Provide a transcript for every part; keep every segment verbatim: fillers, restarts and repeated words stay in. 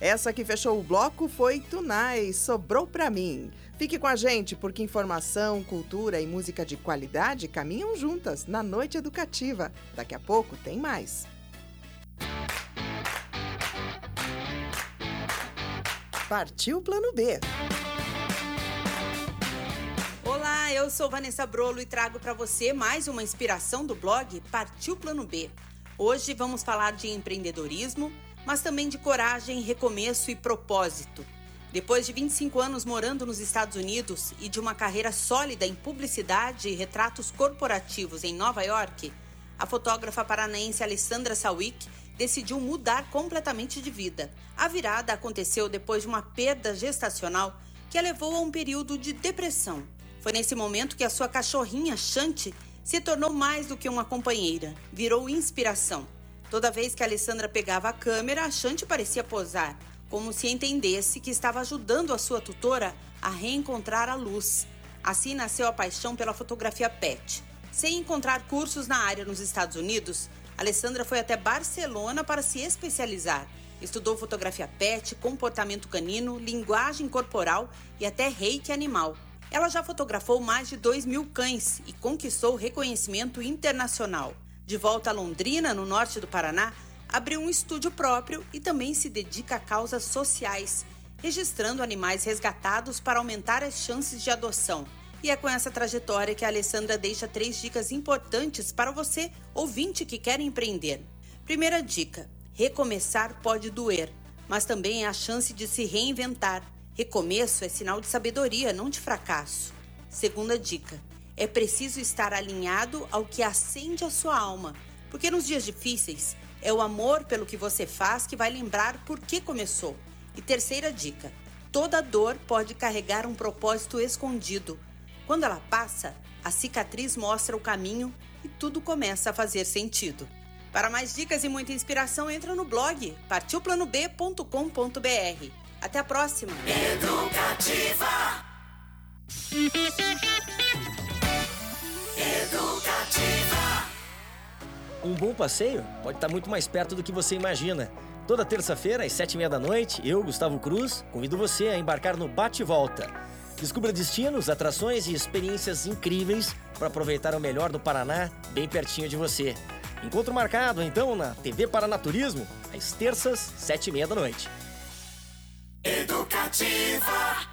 Essa que fechou o bloco foi Tunai, Sobrou Pra Mim. Fique com a gente, porque informação, cultura e música de qualidade caminham juntas na Noite Educativa. Daqui a pouco tem mais. Partiu Plano B. Olá, eu sou Vanessa Brolo e trago para você mais uma inspiração do blog Partiu Plano B. Hoje vamos falar de empreendedorismo, mas também de coragem, recomeço e propósito. Depois de vinte e cinco anos morando nos Estados Unidos e de uma carreira sólida em publicidade e retratos corporativos em Nova York, a fotógrafa paranaense Alessandra Sawick decidiu mudar completamente de vida. A virada aconteceu depois de uma perda gestacional que a levou a um período de depressão. Foi nesse momento que a sua cachorrinha, Shanti, se tornou mais do que uma companheira, virou inspiração. Toda vez que a Alessandra pegava a câmera, a Shanti parecia posar, como se entendesse que estava ajudando a sua tutora a reencontrar a luz. Assim nasceu a paixão pela fotografia pet. Sem encontrar cursos na área nos Estados Unidos, Alessandra foi até Barcelona para se especializar. Estudou fotografia pet, comportamento canino, linguagem corporal e até reiki animal. Ela já fotografou mais de dois mil cães e conquistou reconhecimento internacional. De volta a Londrina, no norte do Paraná, abriu um estúdio próprio e também se dedica a causas sociais, registrando animais resgatados para aumentar as chances de adoção. E é com essa trajetória que a Alessandra deixa três dicas importantes para você, ouvinte que quer empreender. Primeira dica: recomeçar pode doer, mas também é a chance de se reinventar. Recomeço é sinal de sabedoria, não de fracasso. Segunda dica: é preciso estar alinhado ao que acende a sua alma, porque nos dias difíceis é o amor pelo que você faz que vai lembrar por que começou. E terceira dica: toda dor pode carregar um propósito escondido. Quando ela passa, a cicatriz mostra o caminho e tudo começa a fazer sentido. Para mais dicas e muita inspiração, entra no blog partiu plano b ponto com ponto b r. Até a próxima! Educativa. Educativa. Um bom passeio pode estar muito mais perto do que você imagina. Toda terça-feira, às sete e meia da noite, eu, Gustavo Cruz, convido você a embarcar no Bate e Volta. Descubra destinos, atrações e experiências incríveis para aproveitar o melhor do Paraná bem pertinho de você. Encontro marcado, então, na T V Paranaturismo, às terças, sete e meia da noite. Educativa.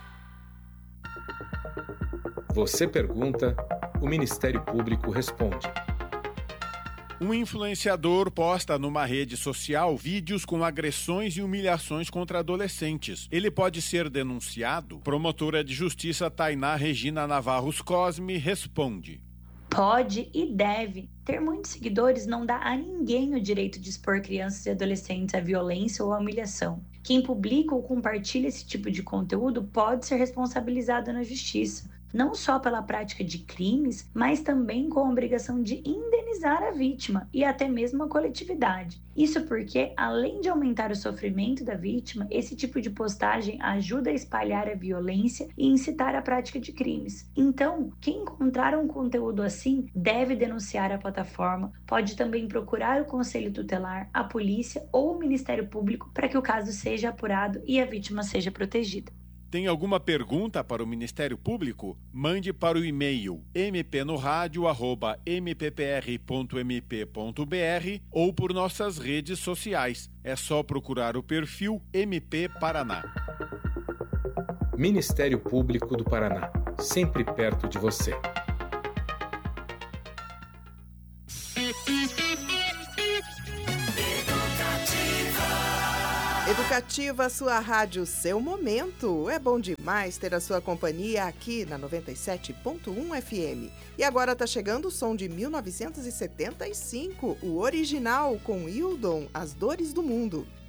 Você pergunta, o Ministério Público responde. Um influenciador posta numa rede social vídeos com agressões e humilhações contra adolescentes. Ele pode ser denunciado? Promotora de Justiça Tainá Regina Navarros Cosme responde. Pode e deve. Ter muitos seguidores não dá a ninguém o direito de expor crianças e adolescentes à violência ou à humilhação. Quem publica ou compartilha esse tipo de conteúdo pode ser responsabilizado na justiça, não só pela prática de crimes, mas também com a obrigação de indenizar a vítima e até mesmo a coletividade. Isso porque, além de aumentar o sofrimento da vítima, esse tipo de postagem ajuda a espalhar a violência e incitar a prática de crimes. Então, quem encontrar um conteúdo assim deve denunciar a plataforma, pode também procurar o Conselho Tutelar, a polícia ou o Ministério Público para que o caso seja apurado e a vítima seja protegida. Tem alguma pergunta para o Ministério Público? Mande para o e-mail m p no rádio arroba m p p r ponto m p ponto b r ou por nossas redes sociais. É só procurar o perfil M P Paraná. Ministério Público do Paraná, sempre perto de você. Educativa, sua rádio, seu momento. É bom demais ter a sua companhia aqui na noventa e sete ponto um F M. E agora tá chegando o som de mil novecentos e setenta e cinco, o original com Hildon, As Dores do Mundo.